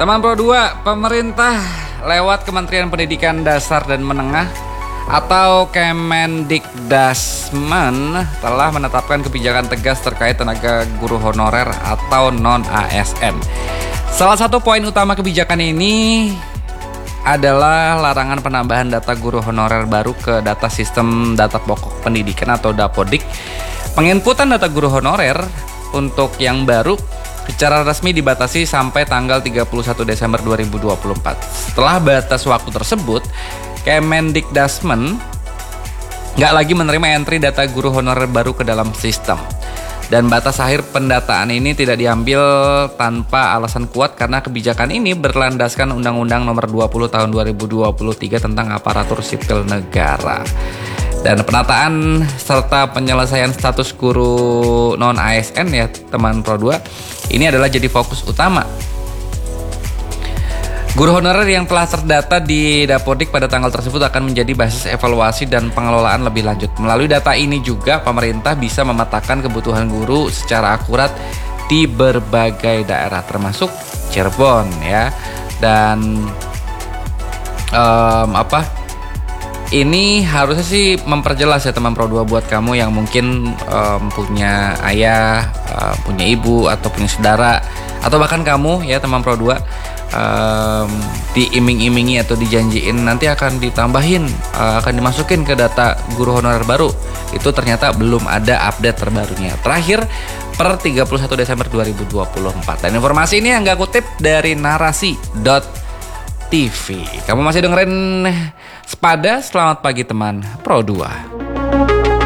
Teman Pro 2, pemerintah lewat Kementerian Pendidikan Dasar dan Menengah atau Kemendikdasmen telah menetapkan kebijakan tegas terkait tenaga guru honorer atau non-ASN. Salah satu poin utama kebijakan ini adalah larangan penambahan data guru honorer baru ke data sistem data pokok pendidikan atau Dapodik. Penginputan data guru honorer untuk yang baru secara resmi dibatasi sampai tanggal 31 Desember 2024. Setelah batas waktu tersebut, Kemendikdasmen nggak lagi menerima entry data guru honorer baru ke dalam sistem. Dan batas akhir pendataan ini tidak diambil tanpa alasan kuat karena kebijakan ini berlandaskan Undang-Undang Nomor 20 Tahun 2023 tentang Aparatur Sipil Negara. Dan penataan serta penyelesaian status guru non-ASN ya teman Pro 2 ini adalah jadi fokus utama. Guru honorer yang telah terdata di Dapodik pada tanggal tersebut akan menjadi basis evaluasi dan pengelolaan lebih lanjut. Melalui data ini juga pemerintah bisa memetakan kebutuhan guru secara akurat di berbagai daerah termasuk Cirebon ya. Dan ini harusnya sih memperjelas ya teman Pro 2 buat kamu yang mungkin punya ayah, punya ibu atau punya saudara atau bahkan kamu ya teman Pro 2 diiming-imingi atau dijanjiin nanti akan ditambahin, akan dimasukin ke data guru honorer baru. Itu ternyata belum ada update terbarunya. Terakhir per 31 Desember 2024. Dan informasi ini yang kutip dari narasi.tv. Kamu masih dengerin Sepada, selamat pagi teman Pro 2.